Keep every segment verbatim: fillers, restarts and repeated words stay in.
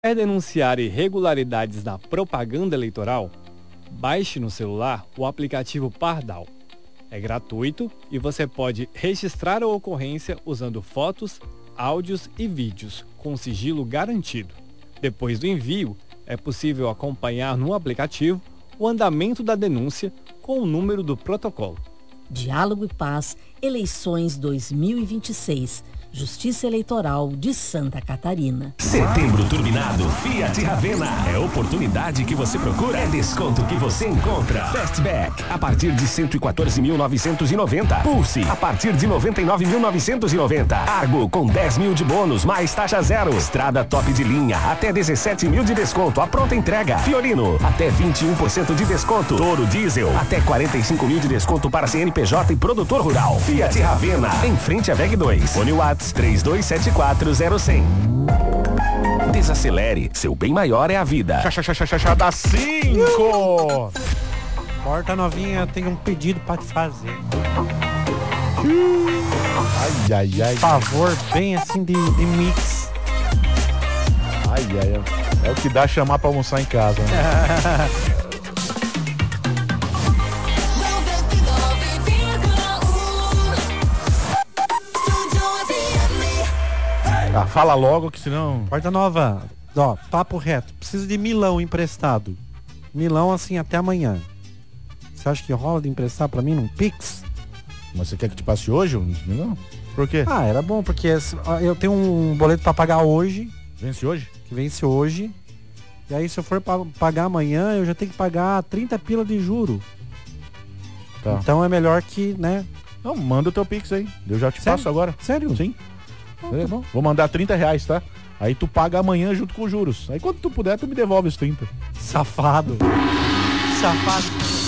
Quer denunciar irregularidades na propaganda eleitoral? Baixe no celular o aplicativo Pardal. É gratuito e você pode registrar a ocorrência usando fotos, áudios e vídeos, com sigilo garantido. Depois do envio, é possível acompanhar no aplicativo o andamento da denúncia com o número do protocolo. Diálogo e Paz, eleições dois mil e vinte e seis. Justiça Eleitoral de Santa Catarina. Setembro turbinado Fiat Ravena. É oportunidade que você procura, é desconto que você encontra. Fastback a partir de cento e quatorze mil novecentos e noventa. Pulse a partir de noventa e nove mil novecentos e noventa. Argo com dez mil de bônus mais taxa zero. Estrada top de linha até dezessete mil de desconto. A pronta entrega. Fiorino até vinte e um por cento de desconto. Toro Diesel até quarenta e cinco mil de desconto para C N P J e produtor rural. Fiat Ravena em frente à V E G dois. Fone Whats três dois sete quatro zero zero zero. Desacelere, seu bem maior é a vida. Chá dá cinco. Porta novinha, tem um pedido pra te fazer. Ai, ai, ai. Por favor, bem assim de, de mix. Ai, ai, ai. É o que dá chamar pra almoçar em casa, né? Ah, fala logo que senão... Porta Nova, ó, papo reto. Preciso de milão emprestado. Milão assim até amanhã. Você acha que rola de emprestar pra mim num Pix? Mas você quer que te passe hoje? Não. Por quê? Ah, era bom, porque eu tenho um boleto pra pagar hoje. Vence hoje? Que vence hoje. E aí se eu for pra pagar amanhã, eu já tenho que pagar trinta pila de juro. Tá. Então é melhor que, né? Não, manda o teu Pix aí. Eu já te Sério? passo agora. Sério? Sim. Oh, tá bom. Vou mandar trinta reais, tá? Aí tu paga amanhã junto com os juros. Aí quando tu puder, tu me devolve os trinta. Safado. Safado.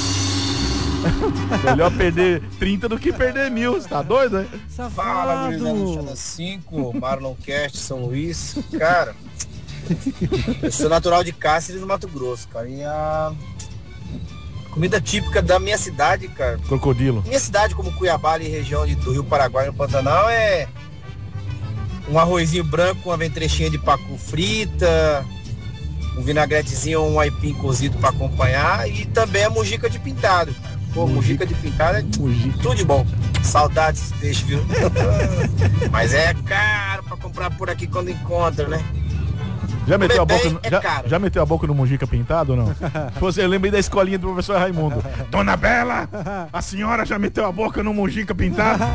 Melhor perder trinta do que perder mil. Você tá doido, né? Safado. Fala, gurizada, cinco, Marlon Cast, São Luís. Cara, eu sou natural de Cáceres, no Mato Grosso, cara. E a comida típica da minha cidade, cara. Crocodilo. Minha cidade, como Cuiabá, ali, região de, do Rio Paraguai, no Pantanal, é um arrozinho branco com uma ventrechinha de pacu frita, um vinagretezinho, um aipim cozido para acompanhar, e também a mujica de pintado. Pô, mujica de pintado é mujica. Tudo de bom. Saudades desse peixe, viu? Mas é caro para comprar por aqui quando encontra, né? Já meteu, a boca, no, é já, já meteu a boca no mujica pintado ou não? Você lembra da escolinha do professor Raimundo? Dona Bela, a senhora já meteu a boca no mujica pintado?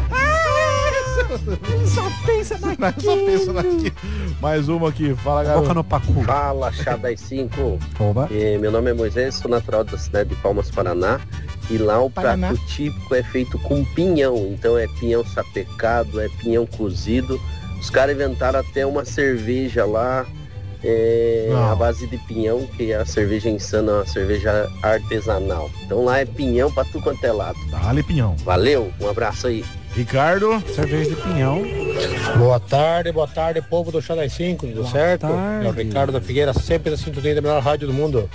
Só pensa naquilo. Só pensa naquilo. Mais uma aqui, fala, garoto. Boca no pacu. Fala, chá das cinco. Oba. É, meu nome é Moisés, sou natural da cidade de Palmas, Paraná. E lá o Paraná. prato típico é feito com pinhão. Então é pinhão sapecado, é pinhão cozido. Os caras inventaram até uma cerveja lá, é, à base de pinhão, que é a cerveja insana, uma cerveja artesanal. Então lá é pinhão pra tudo quanto é lado. Dale, pinhão. Valeu, um abraço aí. Ricardo. Cerveja de pinhão. Boa tarde, boa tarde, povo do Chá das cinco, tudo boa certo? Tarde. É o Ricardo da Figueira, sempre da sintonia da melhor rádio do mundo.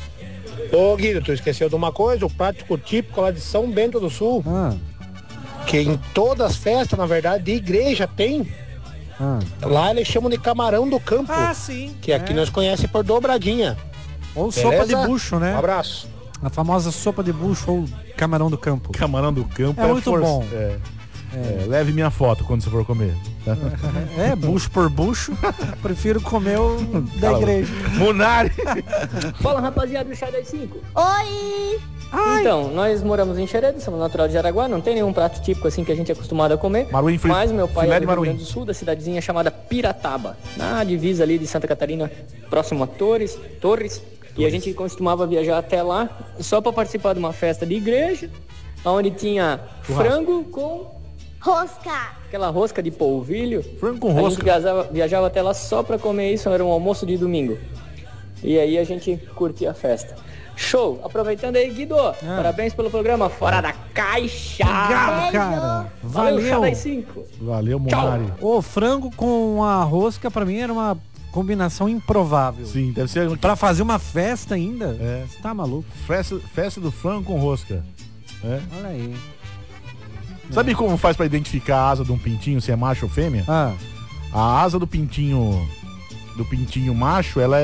Ô Guido, tu esqueceu de uma coisa, o prático típico lá de São Bento do Sul. Ah. Que em todas as festas, na verdade, de igreja tem. Ah. Lá eles chamam de camarão do campo. Ah, sim. Que aqui é. nós conhecemos por dobradinha. Ou Beleza? sopa de bucho, né? Um abraço. A famosa sopa de bucho ou camarão do campo. Camarão do campo é, é muito força. bom. É. É, leve minha foto quando você for comer. Tá? É, bucho por bucho. Prefiro comer o da Cala igreja. Munari. Fala, rapaziada do Chá das cinco. Oi! Ai. Então, nós moramos em Xeredo, somos natural de Jaraguá, não tem nenhum prato típico assim que a gente é acostumado a comer. Maruim, fri... Mas meu pai é do Rio Maruim. Grande do Sul, da cidadezinha chamada Pirataba, na divisa ali de Santa Catarina, próximo a Torres, Torres. E a gente costumava viajar até lá só para participar de uma festa de igreja, onde tinha frango com rosca. Aquela rosca de polvilho. Frango com rosca. A gente viajava, viajava até lá só para comer isso, era um almoço de domingo. E aí a gente curtia a festa. Show! Aproveitando aí, Guido, ah. parabéns pelo programa Fora da Caixa! Obrigado, cara! Valeu, Valeu! Chá das cinco. Valeu, Munari! O frango com a rosca, pra mim, era uma combinação improvável. Sim, deve ser... Pra fazer uma festa ainda? É. Você tá maluco? Festa, festa do frango com rosca. É. Olha aí. Sabe é. como faz pra identificar a asa de um pintinho, se é macho ou fêmea? Ah. A asa do pintinho do pintinho macho, ela é